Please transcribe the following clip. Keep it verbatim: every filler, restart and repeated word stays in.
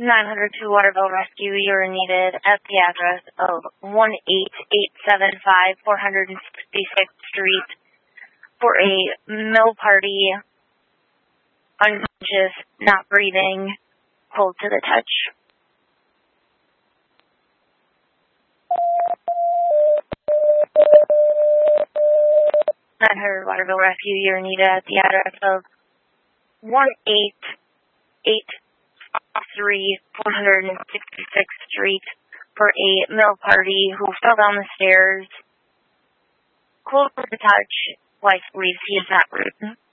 nine hundred two Waterville Rescue, you're needed at the address of one eight eight seven five four sixty-sixth Street for a mill party, unconscious, not breathing, cold to the touch. nine hundred Waterville Rescue, you're needed at the address of one eight eight three four sixty-sixth Street for a mill party who fell down the stairs, cold to the touch, wife believes he is not breathing.